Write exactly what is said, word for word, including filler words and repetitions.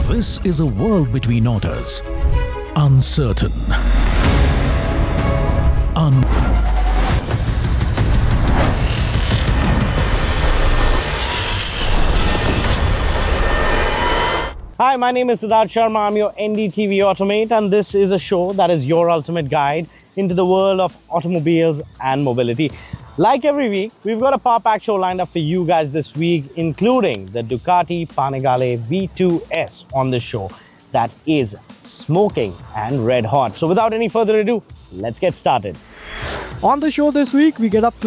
This is a world between autos. Uncertain. Un Hi, my name is Siddharth Sharma. I'm your N D T V Automate, and this is a show that is your ultimate guide into the world of automobiles and mobility. Like every week, we've got a power-packed show lined up for you guys this week, including the Ducati Panigale V two S on the show that is smoking and red hot. So without any further ado, let's get started. On the show this week, we get up to